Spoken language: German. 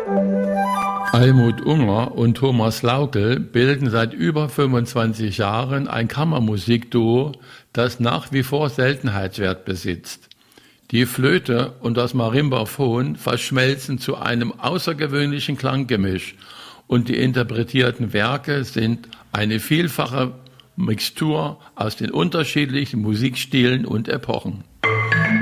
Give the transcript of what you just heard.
Almut Unger und Thomas Laukel bilden seit über 25 Jahren ein Kammermusikduo, das nach wie vor Seltenheitswert besitzt. Die Flöte und das Marimbaphon verschmelzen zu einem außergewöhnlichen Klanggemisch und die interpretierten Werke sind eine vielfache Mixtur aus den unterschiedlichen Musikstilen und Epochen.